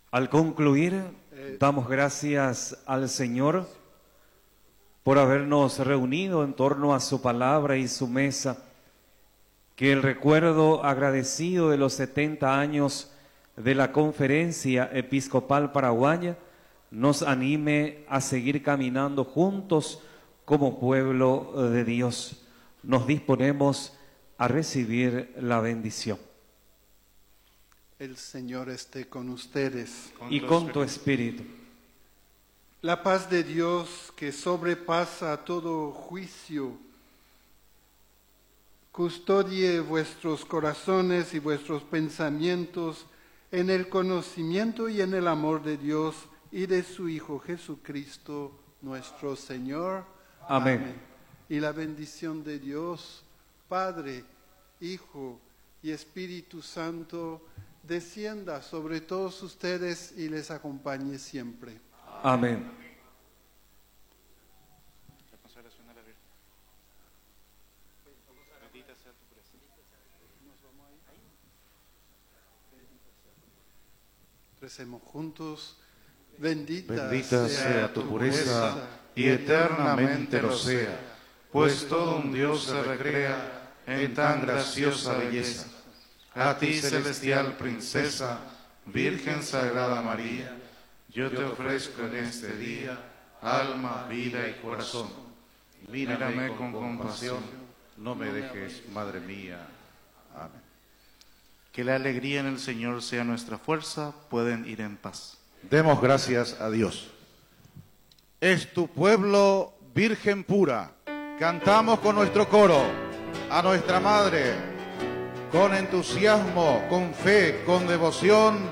Al concluir, damos gracias al Señor por habernos reunido en torno a su palabra y su mesa. Que el recuerdo agradecido de los 70 años de la Conferencia Episcopal Paraguaya nos anime a seguir caminando juntos como pueblo de Dios. Nos disponemos a recibir la bendición. El Señor esté con ustedes. Y con tu espíritu. La paz de Dios, que sobrepasa todo juicio, custodie vuestros corazones y vuestros pensamientos en el conocimiento y en el amor de Dios y de su Hijo Jesucristo, nuestro Señor. Amén. Y la bendición de Dios, Padre, Hijo y Espíritu Santo, descienda sobre todos ustedes y les acompañe siempre. Amén. La consagración a la Virgen. Bendita sea tu presencia. Recemos juntos. Bendita sea tu pureza y eternamente lo sea, pues todo un Dios se recrea en tan graciosa belleza. A ti, celestial princesa, Virgen Sagrada María, yo te ofrezco en este día alma, vida y corazón. Mírame con compasión, no me dejes, Madre mía. Amén. Que la alegría en el Señor sea nuestra fuerza, pueden ir en paz. Demos gracias a Dios. Es tu pueblo, Virgen pura. Cantamos con nuestro coro a nuestra Madre, con entusiasmo, con fe, con devoción.